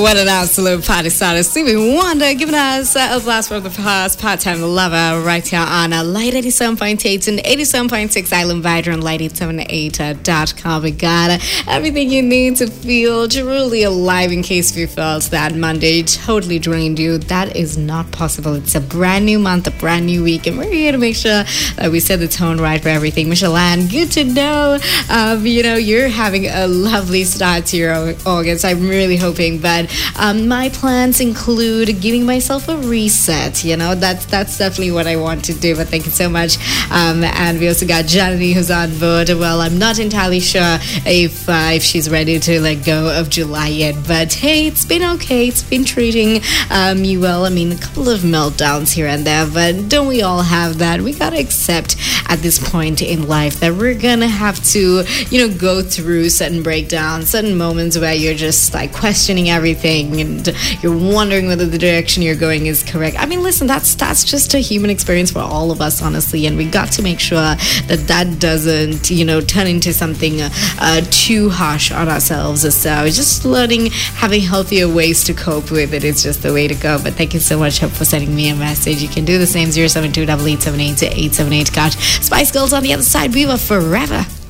What an absolute party starter. Stevie Wonder giving us a blast from the past, part-time lover, right here on Light 87.8 and 87.6 Island Vider and Light878.com. We got everything you need to feel truly alive in case you felt that Monday totally drained you. That is not possible. It's a brand new month, a brand new week, and we're here to make sure that we set the tone right for everything. Michelle Ann, good to know. You're having a lovely start to your August. I'm really hoping, but my plans include giving myself a reset. That's definitely what I want to do. But thank you so much. And we also got Janity who's on board. Well, I'm not entirely sure if she's ready to let go of July yet. But hey, it's been okay. It's been treating me well. I mean, a couple of meltdowns here and there, but don't we all have that? We gotta accept at this point in life that we're gonna have to, go through certain breakdowns, certain moments where you're just like questioning everything and you're wondering whether the direction you're going is correct. I mean, listen, that's just a human experience for all of us, honestly, and we got to make sure that doesn't, turn into something too harsh on ourselves. So just learning, having healthier ways to cope with it is just the way to go. But thank you so much for sending me a message. You can do the same, 072-8878-878. Got Spice Girls on the other side. We were forever.